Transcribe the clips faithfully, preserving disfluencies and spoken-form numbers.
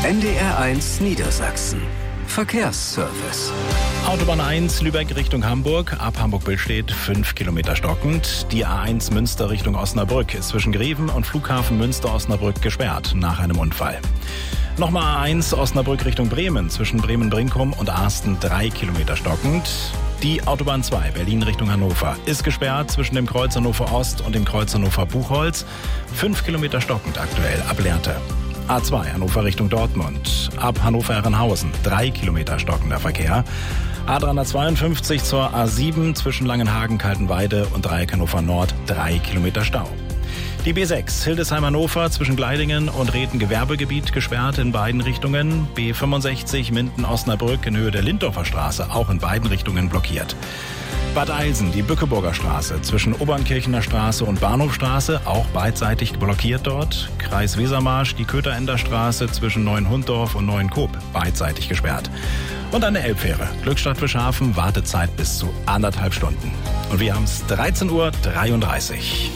N D R eins Niedersachsen. Verkehrsservice. Autobahn eins Lübeck Richtung Hamburg, ab Hamburg-Billstedt fünf Kilometer stockend. Die A eins Münster Richtung Osnabrück ist zwischen Greven und Flughafen Münster-Osnabrück gesperrt nach einem Unfall. Nochmal A eins Osnabrück Richtung Bremen, zwischen Bremen-Brinkum und Arsten drei Kilometer stockend. Die Autobahn zwei Berlin Richtung Hannover ist gesperrt zwischen dem Kreuz Hannover Ost und dem Kreuz Hannover Buchholz. fünf Kilometer stockend aktuell ab Lehrte. A zwei Hannover Richtung Dortmund, ab Hannover-Herrenhausen drei Kilometer stockender Verkehr. A dreihundertzweiundfünfzig zur A sieben zwischen Langenhagen-Kaltenweide und Dreieck Hannover Nord drei Kilometer Stau. Die B sechs Hildesheim-Hannover zwischen Gleidingen und Reden-Gewerbegebiet gesperrt in beiden Richtungen. B fünfundsechzig Minden-Osnabrück in Höhe der Lindorfer Straße auch in beiden Richtungen blockiert. Bad Eilsen, die Bückeburger Straße zwischen Obernkirchener Straße und Bahnhofstraße, auch beidseitig blockiert dort. Kreis Wesermarsch, die Köterender Straße zwischen Neuenhunddorf und Neuenkoop, beidseitig gesperrt. Und eine Elbfähre, Glückstadt-Fischhafen, Wartezeit bis zu anderthalb Stunden. Und wir haben es dreizehn Uhr dreiunddreißig.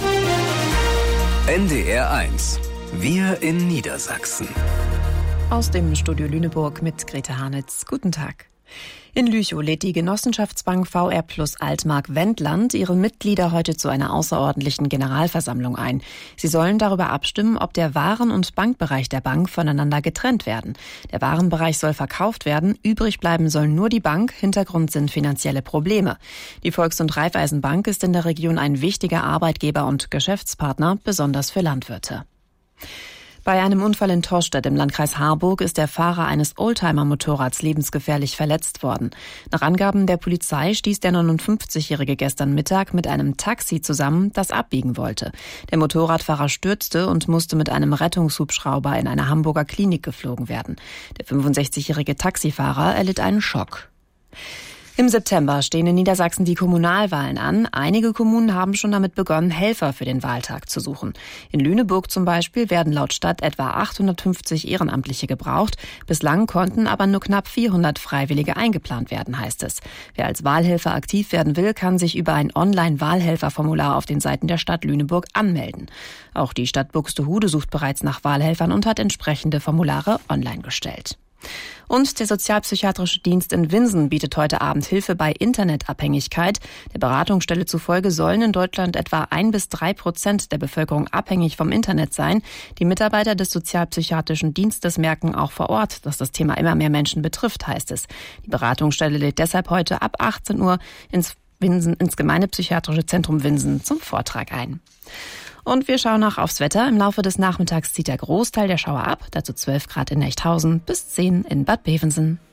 N D R eins. Wir in Niedersachsen. Aus dem Studio Lüneburg mit Grete Harnitz. Guten Tag. In Lüchow lädt die Genossenschaftsbank V R Plus Altmark Wendland ihre Mitglieder heute zu einer außerordentlichen Generalversammlung ein. Sie sollen darüber abstimmen, ob der Waren- und Bankbereich der Bank voneinander getrennt werden. Der Warenbereich soll verkauft werden, übrig bleiben soll nur die Bank, Hintergrund sind finanzielle Probleme. Die Volks- und Raiffeisenbank ist in der Region ein wichtiger Arbeitgeber und Geschäftspartner, besonders für Landwirte. Bei einem Unfall in Torstedt im Landkreis Harburg ist der Fahrer eines Oldtimer-Motorrads lebensgefährlich verletzt worden. Nach Angaben der Polizei stieß der neunundfünfzigjährige gestern Mittag mit einem Taxi zusammen, das abbiegen wollte. Der Motorradfahrer stürzte und musste mit einem Rettungshubschrauber in eine Hamburger Klinik geflogen werden. Der fünfundsechzigjährige Taxifahrer erlitt einen Schock. Im September stehen in Niedersachsen die Kommunalwahlen an. Einige Kommunen haben schon damit begonnen, Helfer für den Wahltag zu suchen. In Lüneburg zum Beispiel werden laut Stadt etwa achthundertfünfzig Ehrenamtliche gebraucht. Bislang konnten aber nur knapp vierhundert Freiwillige eingeplant werden, heißt es. Wer als Wahlhelfer aktiv werden will, kann sich über ein Online-Wahlhelferformular auf den Seiten der Stadt Lüneburg anmelden. Auch die Stadt Buxtehude sucht bereits nach Wahlhelfern und hat entsprechende Formulare online gestellt. Und der Sozialpsychiatrische Dienst in Winsen bietet heute Abend Hilfe bei Internetabhängigkeit. Der Beratungsstelle zufolge sollen in Deutschland etwa ein bis drei Prozent der Bevölkerung abhängig vom Internet sein. Die Mitarbeiter des Sozialpsychiatrischen Dienstes merken auch vor Ort, dass das Thema immer mehr Menschen betrifft, heißt es. Die Beratungsstelle lädt deshalb heute ab achtzehn Uhr ins Winsen, ins Gemeindepsychiatrische Zentrum Winsen zum Vortrag ein. Und wir schauen noch aufs Wetter. Im Laufe des Nachmittags zieht der Großteil der Schauer ab. Dazu zwölf Grad in Nechthausen bis zehn in Bad Bevensen.